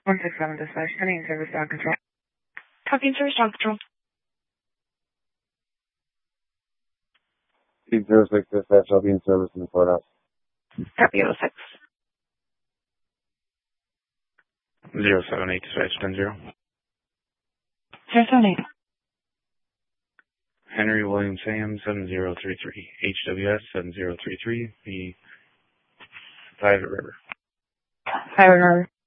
167 dispatch, Indian service dog control. Copy service dog control. 806 dispatch, I'll be in service in the courthouse. Copy 06. 078 dispatch 10-0. 078. Henry William Sam 7033. HWS 7033. The Private River. Private River.